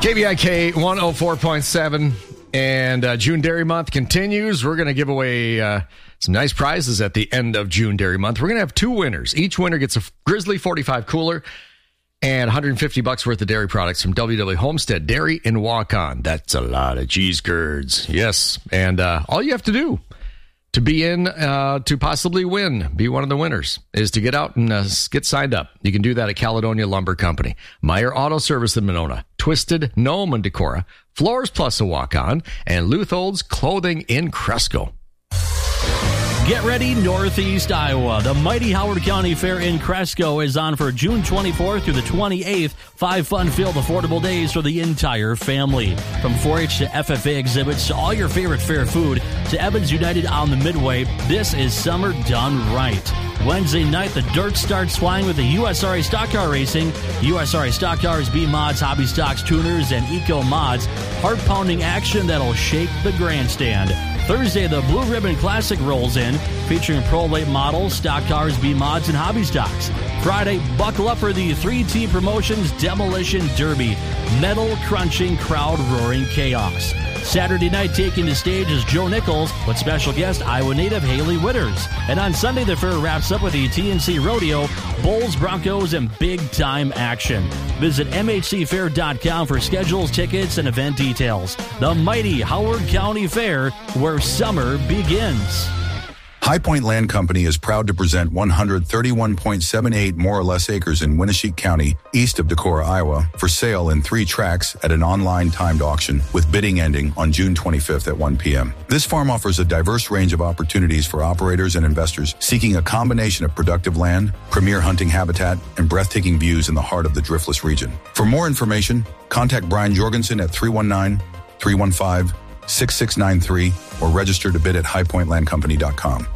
KBIK 104.7, and June Dairy Month continues. We're going to give away some nice prizes at the end of June Dairy Month. We're going to have two winners. Each winner gets a Grizzly 45 cooler and $150 worth of dairy products from WW Homestead Dairy in Waukon. That's a lot of cheese curds. Yes, and all you have to do to be in, to possibly win, be one of the winners, is to get out and get signed up. You can do that at Caledonia Lumber Company, Meyer Auto Service in Monona, Twisted Gnome in Decorah, Floors Plus in Waukon, and Luthold's Clothing in Cresco. Get ready, Northeast Iowa. The mighty Howard County Fair in Cresco is on for June 24th through the 28th. 5 fun-filled, affordable days for the entire family. From 4-H to FFA exhibits to all your favorite fair food to Evans United on the Midway, this is summer done right. Wednesday night, the dirt starts flying with the USRA Stock Car Racing. USRA Stock Cars, B-Mods, Hobby Stocks, Tuners, and Eco Mods. Heart-pounding action that'll shake the grandstand. Thursday, the Blue Ribbon Classic rolls in, featuring pro late models, stock cars, B-Mods, and hobby stocks. Friday, buckle up for the 3-team promotions Demolition Derby. Metal-crunching, crowd-roaring chaos. Saturday night, taking the stage is Joe Nichols with special guest Iowa native Haley Witters. And on Sunday, the fair wraps up with the TNC Rodeo, Bulls, Broncos, and big-time action. Visit MHCFair.com for schedules, tickets, and event details. The mighty Howard County Fair, where summer begins. High Point Land Company is proud to present 131.78 more or less acres in Winneshiek County, east of Decorah, Iowa, for sale in 3 tracts at an online timed auction, with bidding ending on June 25th at 1 p.m. This farm offers a diverse range of opportunities for operators and investors seeking a combination of productive land, premier hunting habitat, and breathtaking views in the heart of the Driftless region. For more information, contact Brian Jorgensen at 319-315-6693 or register to bid at highpointlandcompany.com.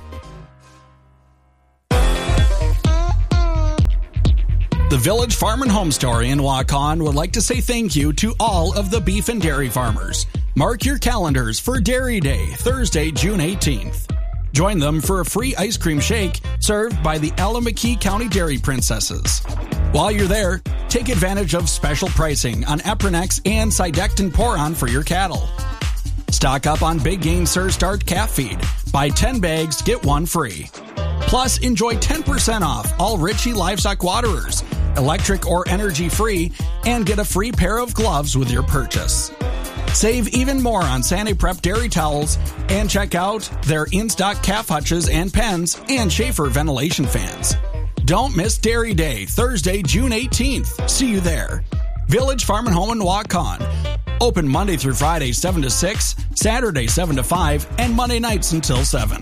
The Village Farm and Home Store in Waukon would like to say thank you to all of the beef and dairy farmers. Mark your calendars for Dairy Day, Thursday, June 18th. Join them for a free ice cream shake served by the Allamakee County Dairy Princesses. While you're there, take advantage of special pricing on Epronex and Cydectin Poron for your cattle. Stock up on Big Game Sur Start calf feed. Buy 10 bags, get 1 free. Plus, enjoy 10% off all Ritchie Livestock Waterers, electric or energy-free, and get a free pair of gloves with your purchase. Save even more on Sandy Prep Dairy Towels, and check out their in-stock calf hutches and pens and Schaefer ventilation fans. Don't miss Dairy Day, Thursday, June 18th. See you there. Village Farm and Home in Waukon. Open Monday through Friday, 7 to 6, Saturday, 7 to 5, and Monday nights until 7.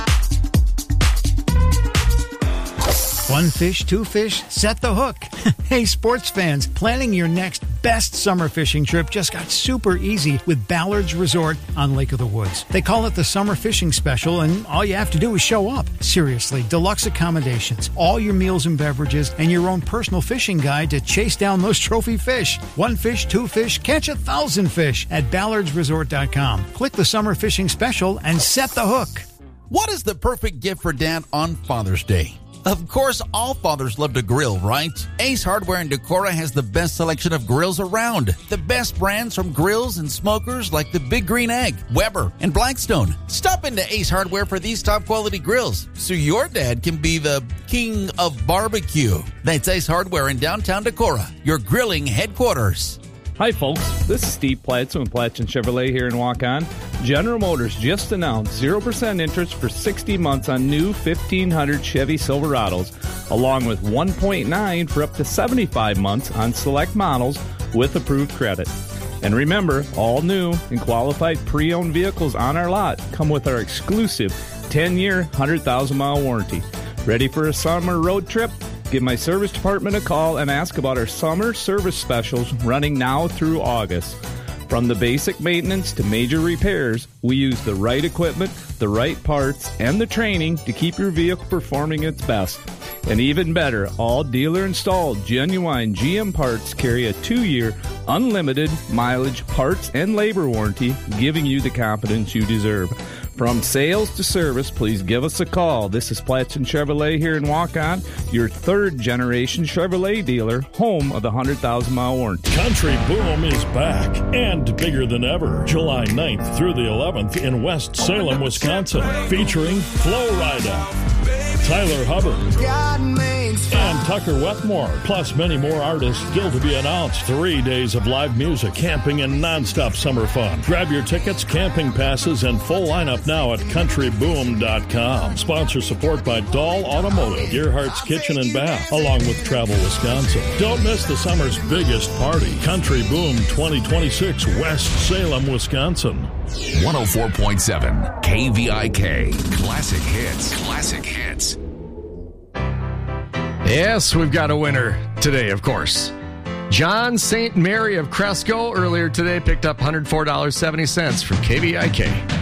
One fish, two fish, set the hook. Hey, sports fans, planning your next best summer fishing trip just got super easy with Ballard's Resort on Lake of the Woods. They call it the Summer Fishing Special, and all you have to do is show up. Seriously, deluxe accommodations, all your meals and beverages, and your own personal fishing guide to chase down those trophy fish. One fish, two fish, catch 1,000 fish at ballardsresort.com. Click the Summer Fishing Special and set the hook. What is the perfect gift for Dad on Father's Day? Of course, all fathers love to grill, right? Ace Hardware in Decorah has the best selection of grills around. The best brands from grills and smokers like the Big Green Egg, Weber, and Blackstone. Stop into Ace Hardware for these top quality grills so your dad can be the king of barbecue. That's Ace Hardware in downtown Decorah, your grilling headquarters. Hi folks, this is Steve Platson with Platson Chevrolet here in Waukon. General Motors just announced 0% interest for 60 months on new 1500 Chevy Silverados, along with 1.9 for up to 75 months on select models with approved credit. And remember, all new and qualified pre-owned vehicles on our lot come with our exclusive 10-year, 100,000-mile warranty. Ready for a summer road trip? Give my service department a call and ask about our summer service specials running now through August. From the basic maintenance to major repairs, we use the right equipment, the right parts, and the training to keep your vehicle performing its best. And even better, all dealer-installed genuine GM parts carry a 2-year unlimited mileage parts and labor warranty, giving you the confidence you deserve. From sales to service, please give us a call. This is Platson Chevrolet here in Waukon, your third-generation Chevrolet dealer, home of the 100,000-mile warranty. Country Boom is back and bigger than ever. July 9th through the 11th in West Salem, Wisconsin, featuring Flo Rida, Tyler Hubbard, and Tucker Wetmore, plus many more artists still to be announced. 3 days of live music, camping, and nonstop summer fun. Grab your tickets, camping passes, and full lineup now at countryboom.com. Sponsor support by Dahl Automotive, Gerhardt's Kitchen and Bath, along with Travel Wisconsin. Don't miss the summer's biggest party. Country Boom 2026, West Salem, Wisconsin. 104.7 KVIK. Classic hits. Classic hits. Yes, we've got a winner today, of course. John St. Mary of Cresco earlier today picked up $104.70 from KVIK.